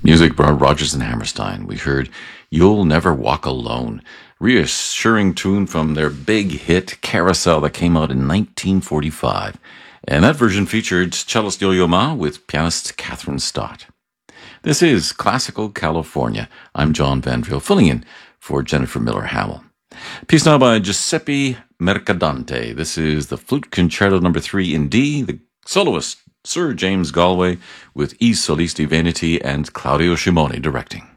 Music by Rodgers and Hammerstein. We heard You'll Never Walk Alone, reassuring tune from their big hit Carousel that came out in 1945. And that version featured cellist Yo-Yo Ma with pianist Catherine Stott. This is Classical California. I'm John Vandriel, filling in for Jennifer Miller Hamill. Piece now by Giuseppe Mercadante. This is the Flute Concerto No. 3 in D, the soloist Sir James Galway with I Solisti Veneti and Claudio Scimone directing.